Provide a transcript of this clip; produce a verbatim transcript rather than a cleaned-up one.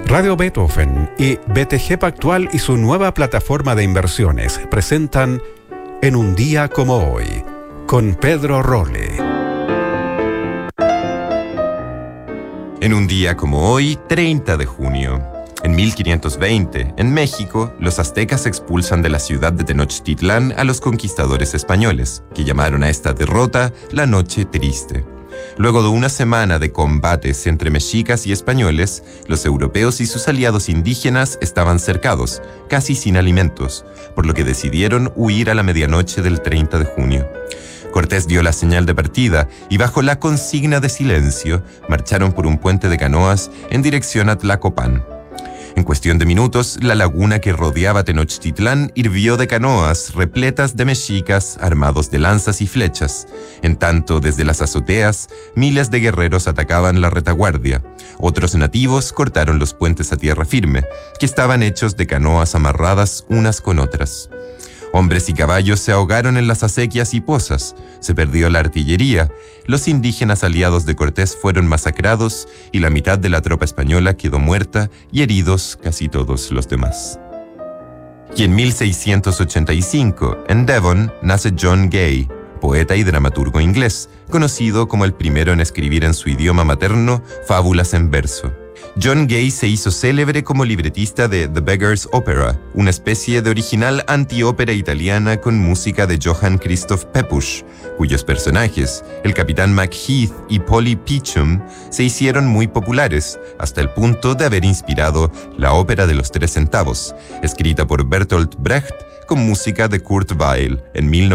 Radio Beethoven y B T G Pactual y su nueva plataforma de inversiones presentan En un día como hoy, con Pedro Rolle. En un día como hoy, treinta de junio. En mil quinientos veinte, en México, los aztecas expulsan de la ciudad de Tenochtitlán a los conquistadores españoles, que llamaron a esta derrota la Noche Triste. Luego de una semana de combates entre mexicas y españoles, los europeos y sus aliados indígenas estaban cercados, casi sin alimentos, por lo que decidieron huir a la medianoche del treinta de junio. Cortés dio la señal de partida y bajo la consigna de silencio, marcharon por un puente de canoas en dirección a Tlacopan. En cuestión de minutos, la laguna que rodeaba Tenochtitlán hirvió de canoas repletas de mexicas armados de lanzas y flechas. En tanto, desde las azoteas, miles de guerreros atacaban la retaguardia. Otros nativos cortaron los puentes a tierra firme, que estaban hechos de canoas amarradas unas con otras. Hombres y caballos se ahogaron en las acequias y pozas, se perdió la artillería, los indígenas aliados de Cortés fueron masacrados y la mitad de la tropa española quedó muerta y heridos casi todos los demás. Y en mil seiscientos ochenta y cinco, en Devon, nace John Gay, poeta y dramaturgo inglés, conocido como el primero en escribir en su idioma materno fábulas en verso. John Gay se hizo célebre como libretista de The Beggar's Opera, una especie de original antiópera italiana con música de Johann Christoph Pepusch, cuyos personajes, el capitán Macheath y Polly Peachum, se hicieron muy populares, hasta el punto de haber inspirado la ópera de los tres centavos, escrita por Bertolt Brecht con música de Kurt Weill en mil novecientos